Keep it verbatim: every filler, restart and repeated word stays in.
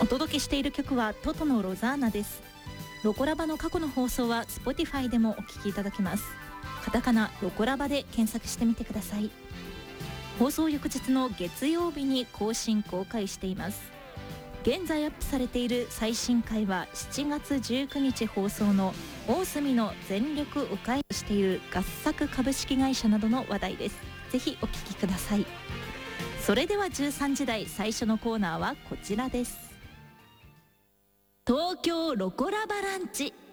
お届けしている曲はトトのロザーナです。ロコラバの過去の放送は Spotify でもお聞きいただけます。カタカナロコラバで検索してみてください。放送翌日の月曜日に更新公開しています。現在アップされている最新回はしちがつじゅうくにち放送の大隅の全力迂回している合作株式会社などの話題です。ぜひお聞きください。それではじゅうさんじ台最初のコーナーはこちらです。東京ロコラバランチ。